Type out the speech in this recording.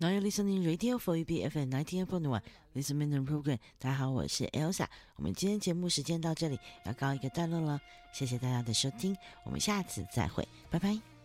Now you're listening Radio for UB FM 98.1 Listen Minute Program。 大家好，我是 Elsa。 我们今天节目时间到这里要告一个段落了，谢谢大家的收听，我们下次再会，拜拜。